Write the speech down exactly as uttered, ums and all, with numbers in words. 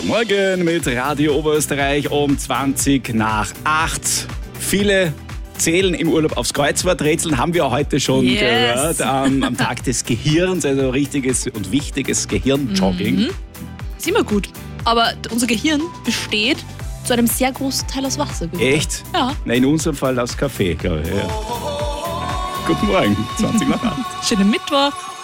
Morgen mit Radio Oberösterreich um zwanzig nach acht. Viele zählen im Urlaub aufs Kreuzworträtseln, haben wir heute schon yes. gehört, am, am Tag des Gehirns, also richtiges und wichtiges Gehirnjogging. Mhm. Ist immer gut, aber unser Gehirn besteht zu einem sehr großen Teil aus Wasser. Echt? Ja. Na, in unserem Fall aus Kaffee, glaube ich. Ja. Guten Morgen, zwanzig nach acht. Schönen Mittwoch.